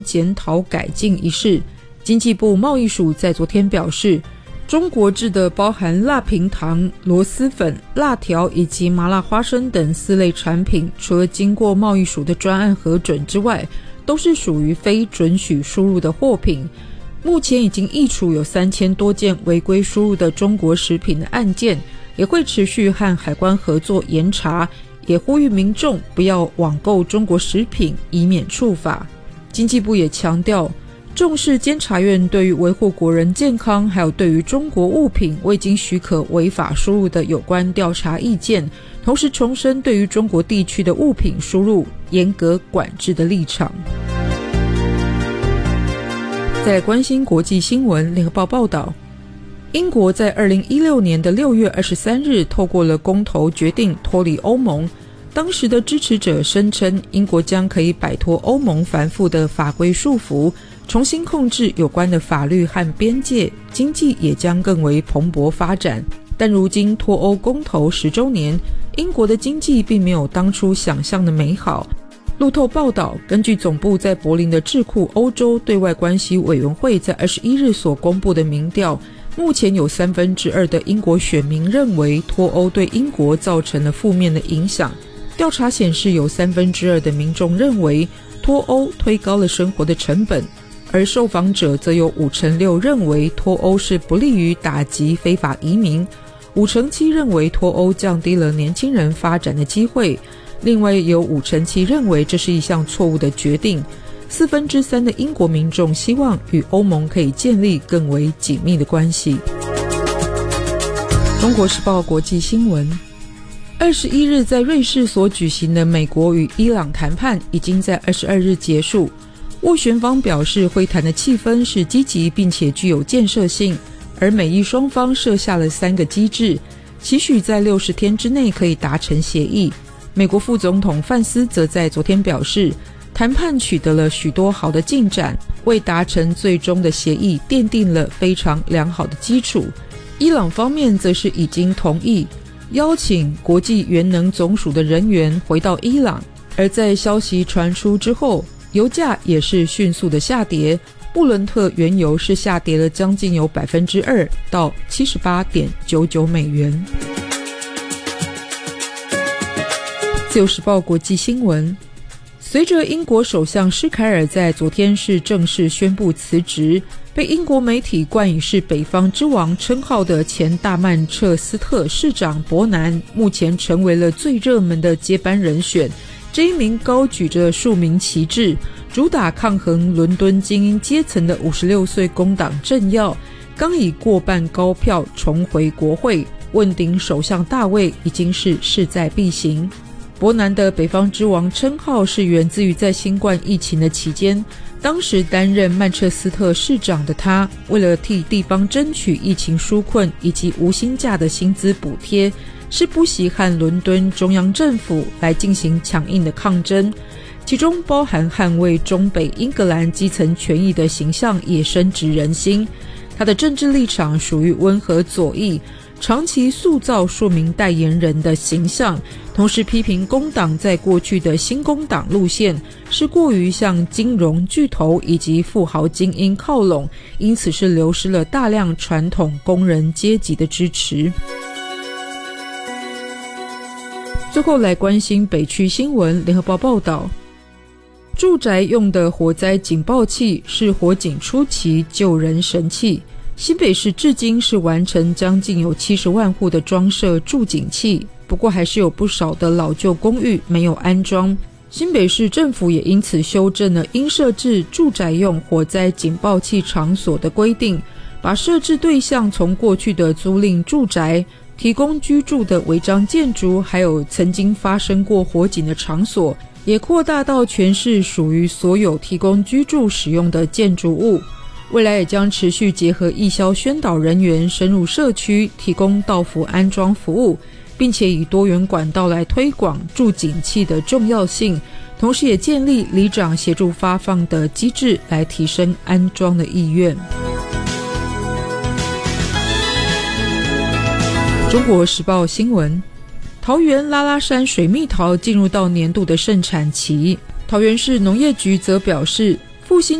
检讨改进一事，经济部贸易署在昨天表示，中国制的包含辣平糖、螺蛳粉、辣条以及麻辣花生等4类产品，除了经过贸易署的专案核准之外，都是属于非准许输入的货品。目前已经议处有3000多件违规输入的中国食品的案件，也会持续和海关合作严查，也呼吁民众不要网购中国食品，以免触法。经济部也强调，重视监察院对于维护国人健康，还有对于中国物品未经许可违法输入的有关调查意见，同时重申对于中国地区的物品输入严格管制的立场。再来关心国际新闻，联合报报道，英国在2016年的6月23日透过了公投决定脱离欧盟。当时的支持者声称，英国将可以摆脱欧盟繁复的法规束缚，重新控制有关的法律和边界，经济也将更为蓬勃发展。但如今脱欧公投10周年，英国的经济并没有当初想象的美好。路透报道，根据总部在柏林的智库欧洲对外关系委员会在21日所公布的民调，目前有2/3的英国选民认为脱欧对英国造成了负面的影响。调查显示，有2/3的民众认为脱欧推高了生活的成本，而受访者则有6%认为脱欧是不利于打击非法移民，7%认为脱欧降低了年轻人发展的机会，另外有7%认为这是一项错误的决定。3/4的英国民众希望与欧盟可以建立更为紧密的关系。中国时报国际新闻，21日在瑞士所举行的美国与伊朗谈判已经在22日结束。斡旋方表示，会谈的气氛是积极并且具有建设性，而美伊双方设下了3个机制，期许在60天之内可以达成协议。美国副总统范斯则在昨天表示，谈判取得了许多好的进展，为达成最终的协议奠定了非常良好的基础。伊朗方面则是已经同意邀请国际原能总署的人员回到伊朗，而在消息传出之后，油价也是迅速的下跌，布伦特原油是下跌了将近有 2% 到 78.99 美元。自由时报国际新闻，随着英国首相施凯尔在昨天是正式宣布辞职，被英国媒体冠以是北方之王称号的前大曼彻斯特市长伯南，目前成为了最热门的接班人选。这一名高举着数名旗帜，主打抗衡伦敦精英阶层的56岁工党政要，刚以过半高票重回国会，问鼎首相大位已经是势在必行。伯南的北方之王称号是源自于在新冠疫情的期间，当时担任曼彻斯特市长的他，为了替地方争取疫情纾困以及无薪假的薪资补贴，是不惜和伦敦中央政府来进行强硬的抗争，其中包含捍卫中北英格兰基层权益的形象也深植人心。他的政治立场属于温和左翼，长期塑造庶民代言人的形象，同时批评工党在过去的新工党路线是过于向金融巨头以及富豪精英靠拢，因此是流失了大量传统工人阶级的支持。最后来关心北区新闻，联合报报道，住宅用的火灾警报器是火警初期救人神器。新北市至今是完成将近有70万户的装设住警器，不过还是有不少的老旧公寓没有安装。新北市政府也因此修正了应设置住宅用火灾警报器场所的规定，把设置对象从过去的租赁住宅、提供居住的违章建筑，还有曾经发生过火警的场所，也扩大到全市属于所有提供居住使用的建筑物。未来也将持续结合义消宣导人员深入社区，提供到府安装服务，并且以多元管道来推广住警器的重要性，同时也建立里长协助发放的机制，来提升安装的意愿。中国时报新闻，桃园拉拉山水蜜桃进入到年度的盛产期，桃园市农业局则表示， 复兴